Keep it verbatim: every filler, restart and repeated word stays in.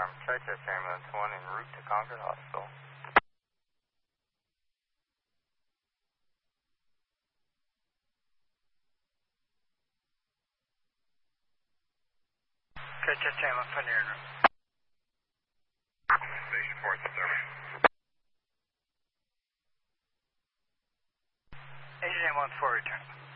confirm. Chichester Ambulance one en route to Concord Hospital. Chichester Ambulance one en route. Station four, service. Agent Ambulance four return.